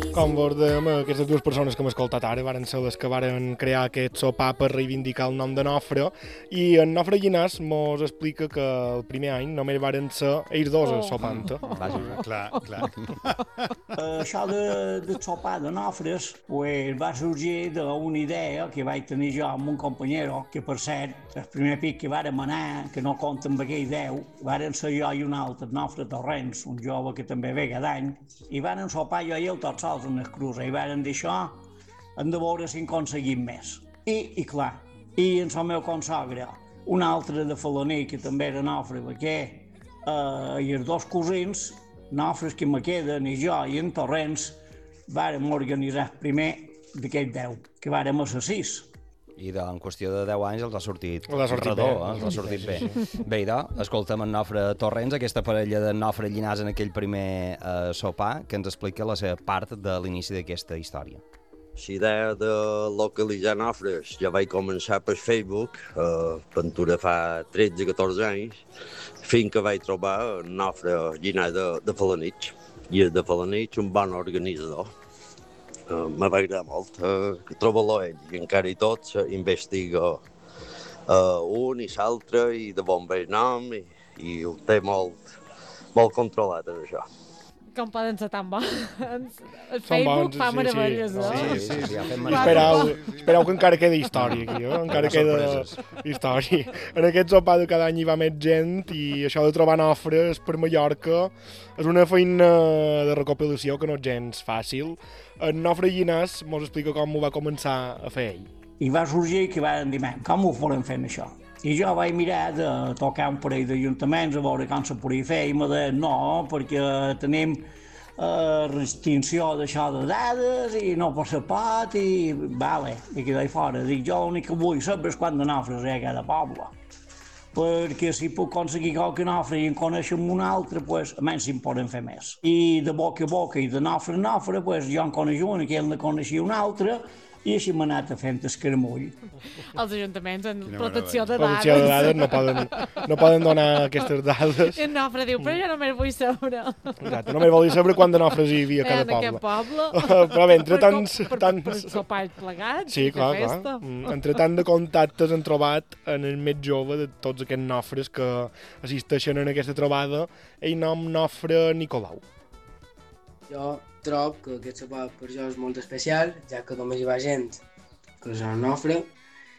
Com vos dèiem, aquestes dues persones que hem escoltat ara varen ser les que varen crear aquest sopar per reivindicar el nom de Nofre, i en Nofre Llinàs mos explica que el primer any només varen ser ells dos sopant. Vaja, Clar. Això de sopar de Nofres pues, va sorgir d'una idea que vaig tenir jo amb un companyero, que per cert, el primer pic que vàrem anar, que no compta amb aquell 10, varen ser jo i un altre, Nofre Torrents, un jove que també ve cada any, i varen sopar jo i ell tots sols en el cruza, i varen dir això, hem de veure si en aconseguim més. I clar, i en el meu consogre, un altre de Faloní, que també era Nofre Vaquer, i els dos cosins, Nofres que me queden, i jo i en Torrents, vàrem organitzar primer d'aquest 10, que vàrem ser 6. I en qüestió de 10 anys els ha sortit redó, bé. Els ha sortit bé. Bé, idò, escoltem en Nofre Torrents, aquesta parella de Nofre Llinàs en aquell primer sopar, que ens explica la seva part de l'inici d'aquesta història. La idea de localitzar Nofres ja vaig començar per Facebook, Ventura fa 13-14 anys, fins que vaig trobar Nofre Llinàs de Falanitx. I de Falanitx un bon organitzador. Me va agradar molt, trobar-lo ell, i encara i tot investiga un i l'altre, i de bon bé nom, i ho té molt controlat, això. Com poden ser tan bons? El Són Facebook bons, fa sí, meravelles, sí. Ja fem Espereu que encara queda història aquí, encara queda història. En aquest sopar de cada any hi va més gent, i això de trobar Nofres per Mallorca és una feina de recopilació que no és gens fàcil. En Nofre Llinàs mos explica com ho va començar a fer ell. I va sorgir que van dir, com ho farem fent això? I jo vaig mirar de tocar un parell d'ajuntaments a veure com se podia fer, i me deien no, perquè tenim restricció d'això de dades i no se pot, i vale, i quedai fora. Dic, jo l'únic que vull saber és quant de Nofres hi ha a cada poble, perquè si puc aconseguir qualque Nofre i en coneixem un altre, pues, almenys si en poden fer més. I de boca a boca i de Nofre a Nofre, pues, jo en coneix un, aquell ne coneixia un altre, i així m'ha anat fent escaramull. Els ajuntaments en protecció de Protecció de dades no poden donar aquestes dades. I en Nofre diu, però jo només vull saber. Exacte, només volia saber quant de Nofres hi havia a cada En aquest poble. poble. Però bé, entre tants... Per sopar plegats, Sí, clar. Entre tant de contactes han trobat en el més jove de tots aquests Nofres que assisteixen en aquesta trobada, ell nom Nofre Nicolau. Jo trobo que aquest sopar per jo és molt especial, ja que només hi va gent que és el Nofre,